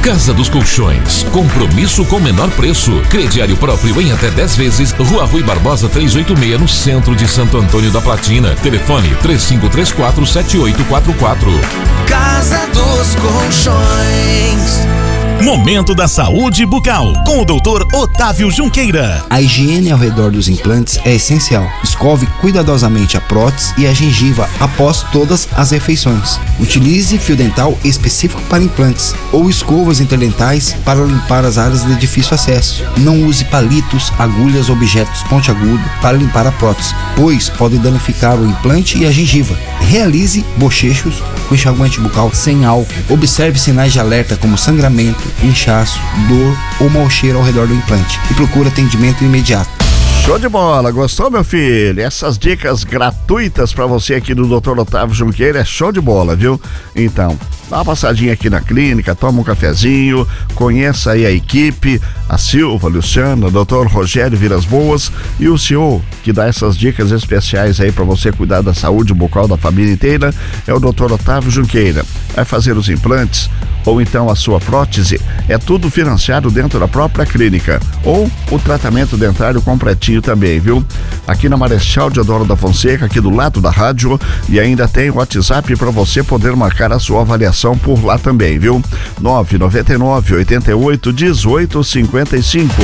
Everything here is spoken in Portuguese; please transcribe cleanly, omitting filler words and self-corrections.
Casa dos Colchões, compromisso com menor preço. Crediário próprio em até 10 vezes. Rua Rui Barbosa 386, no centro de Santo Antônio da Platina. Telefone 3534-7844. Casa dos Colchões. Momento da Saúde Bucal, com o Dr. Otávio Junqueira. A higiene ao redor dos implantes é essencial. Escove cuidadosamente a prótese e a gengiva após todas as refeições. Utilize fio dental específico para implantes ou escovas interdentais para limpar as áreas de difícil acesso. Não use palitos, agulhas ou objetos pontiagudos para limpar a prótese, pois pode danificar o implante e a gengiva. Realize bochechos com enxaguante bucal sem álcool. Observe sinais de alerta como sangramento, inchaço, dor ou mau cheiro ao redor do implante e procure atendimento imediato. Show de bola, gostou, meu filho? Essas dicas gratuitas pra você aqui do Dr. Otávio Junqueira é show de bola, viu? Então, dá uma passadinha aqui na clínica, toma um cafezinho, conheça aí a equipe, a Silva, a Luciana, o Dr. Rogério Vilas Boas e o senhor que dá essas dicas especiais aí pra você cuidar da saúde bucal da família inteira é o Dr. Otávio Junqueira. Vai fazer os implantes ou então a sua prótese, é tudo financiado dentro da própria clínica, ou o tratamento dentário completinho também, viu? Aqui na Marechal Deodoro da Fonseca, aqui do lado da rádio, e ainda tem o WhatsApp para você poder marcar a sua avaliação por lá também, viu? 999-88-1855.